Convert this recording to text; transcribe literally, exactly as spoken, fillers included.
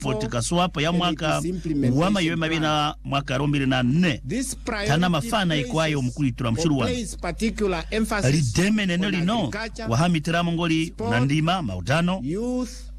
report kaswapo ya mwaka uwama yoema bina mwaka rombili na nne tana mafana ikwayo mkulitura mshuruwa rideme neno lino wahamitira mongoli nandima maudano